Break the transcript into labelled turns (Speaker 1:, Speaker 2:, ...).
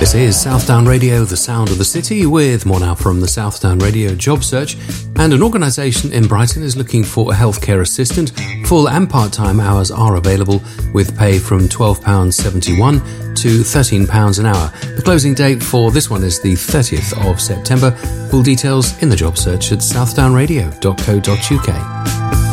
Speaker 1: This is Southdown Radio, the sound of the city, with more now from the Southdown Radio job search. And an organisation in Brighton is looking for a healthcare assistant. Full and part-time hours are available, with pay from £12.71 to £13 an hour. The closing date for this one is the 30th of September. Full details in the job search at southdownradio.co.uk.